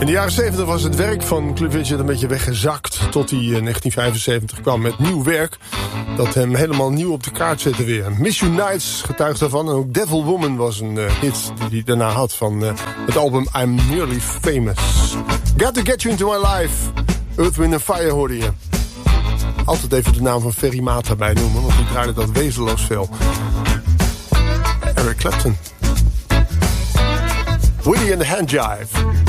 In de jaren 70 was het werk van Cliff Richard een beetje weggezakt. Tot hij in 1975 kwam met nieuw werk. Dat hem helemaal nieuw op de kaart zette weer. Miss You Nights getuigt daarvan. En ook Devil Woman was een hit die hij daarna had. Van het album I'm Nearly Famous. Got to Get You Into My Life. Earth, Wind & Fire hoorde je. Altijd even de naam van Ferry Maat erbij noemen. Want die draaide dat wezenloos veel. Eric Clapton. Woody and the Hand Jive.